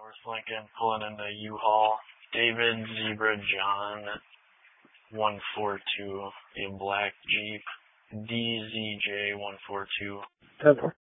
North Lincoln, pulling in the U-Haul. David Zebra John 142, a black Jeep. DZJ 142. 10-4.